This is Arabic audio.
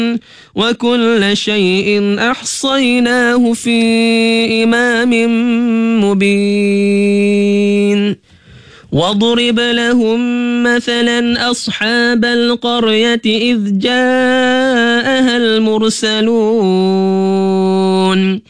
وكل شيء أحصيناه في إمام مبين واضرب لهم مثلا أصحاب القرية إذ جاءها المرسلون